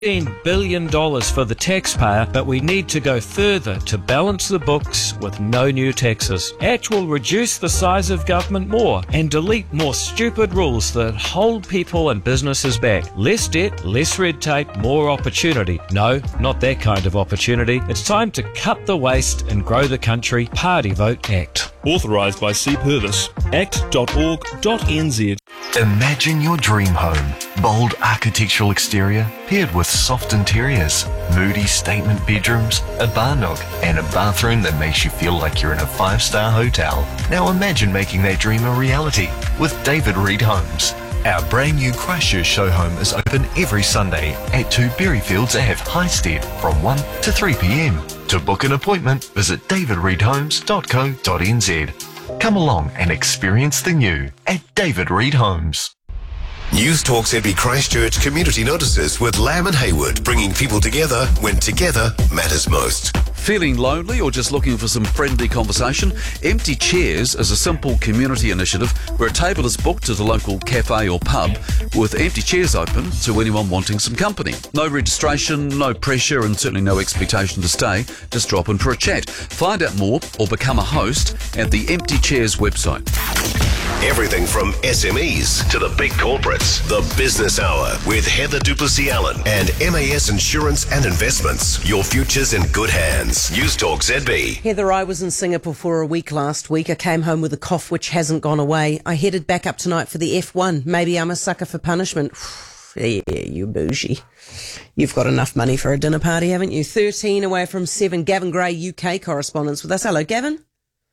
$15 billion for the taxpayer, but we need to go further to balance the books with no new taxes. ACT will reduce the size of government more and delete more stupid rules that hold people and businesses back. Less debt, less red tape, more opportunity. No, not that kind of opportunity. It's time to cut the waste and grow the country. Party vote ACT. Authorised by C. Purvis. act.org.nz. Imagine your dream home. Bold architectural exterior paired with soft interiors, moody statement bedrooms, a bar nook, and a bathroom that makes you feel like you're in a 5-star hotel. Now imagine making that dream a reality with David Reed Homes. Our brand new Christchurch show home is open every Sunday at 2 Berryfields Ave, Highstead from 1 to 3 p.m. To book an appointment, visit davidreedhomes.co.nz. Come along and experience the new at David Reed Homes. News Talk ZB Christchurch community notices with Lamb and Hayward, bringing people together when together matters most. Feeling lonely or just looking for some friendly conversation? Empty Chairs is a simple community initiative where a table is booked at a local cafe or pub with empty chairs open to anyone wanting some company. No registration, no pressure and certainly no expectation to stay. Just drop in for a chat. Find out more or become a host at the Empty Chairs website. Everything from SMEs to the big corporates. The Business Hour with Heather Duplessis-Allen and MAS Insurance and Investments. Your future's in good hands. News Talk ZB. Heather, I was in Singapore for a week last week. I came home with a cough which hasn't gone away. I headed back up tonight for the F1. Maybe I'm a sucker for punishment. Yeah, you bougie. You've got enough money for a dinner party, haven't you? 13 away from 7. Gavin Gray, UK correspondent with us. Hello, Gavin.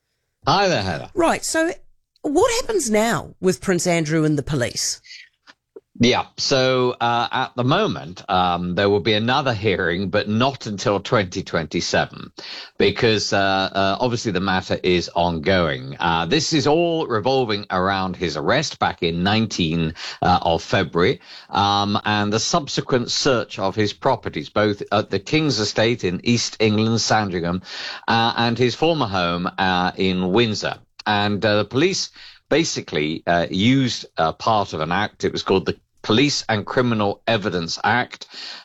Hi there, Heather. Right, so what happens now with Prince Andrew and the police? Yeah, so at the moment, there will be another hearing, but not until 2027, because obviously the matter is ongoing. This is all revolving around his arrest back in 19 of February, and the subsequent search of his properties, both at the King's Estate in East England, Sandringham, and his former home in Windsor. And the police basically used part of an act. It was called the Police and Criminal Evidence Act,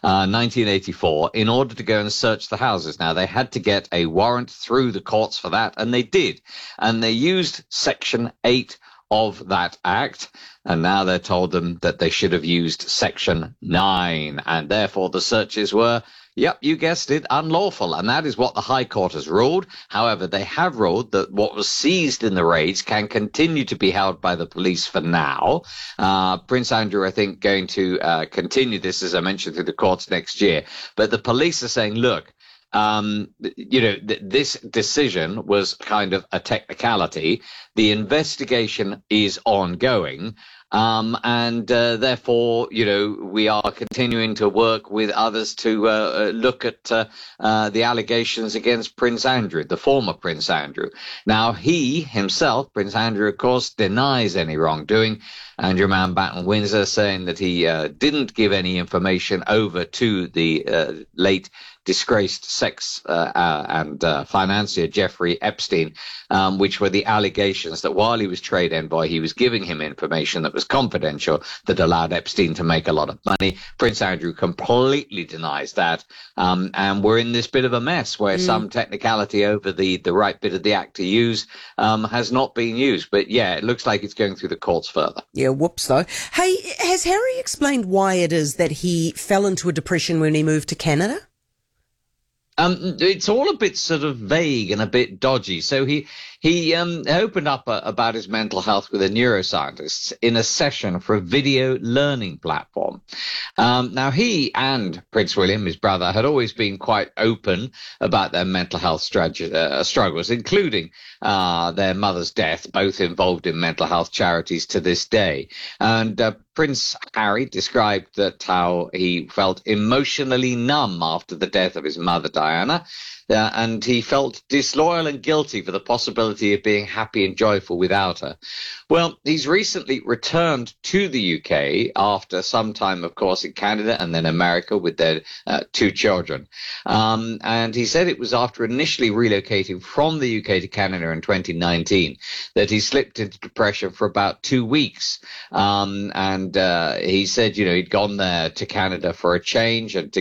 1984, in order to go and search the houses. Now, they had to get a warrant through the courts for that, and they did. And they used Section 8 of that act, and now they're told them that they should have used Section 9, and therefore the searches were, yep, you guessed it, unlawful. And that is what the High Court has ruled. However, they have ruled that what was seized in the raids can continue to be held by the police for now. Prince Andrew, I think, going to continue this, as I mentioned, through the courts next year. But the police are saying, look, this decision was kind of a technicality. The investigation is ongoing. And therefore, we are continuing to work with others to look at the allegations against Prince Andrew, the former Prince Andrew. Now, he himself, Prince Andrew, of course, denies any wrongdoing. Andrew Mountbatten Windsor saying that he didn't give any information over to the late disgraced sex and financier Jeffrey Epstein, which were the allegations that while he was trade envoy, he was giving him information that was confidential that allowed Epstein to make a lot of money. Prince Andrew completely denies that, and we're in this bit of a mess where some technicality over the right bit of the act to use has not been used. But yeah, it looks like it's going through the courts further. Yeah, whoops though. Hey, has Harry explained why it is that he fell into a depression when he moved to Canada? It's all a bit sort of vague and a bit dodgy. So he opened up about his mental health with a neuroscientist in a session for a video learning platform. Now, he and Prince William, his brother, had always been quite open about their mental health struggles, including their mother's death, both involved in mental health charities to this day. And Prince Harry described that how he felt emotionally numb after the death of his mother, Diana, and he felt disloyal and guilty for the possibility of being happy and joyful without her. Well, he's recently returned to the UK after some time, of course, in Canada and then America with their 2 children. And he said it was after initially relocating from the UK to Canada in 2019 that he slipped into depression for about 2 weeks. And and he said, he'd gone there to Canada for a change and to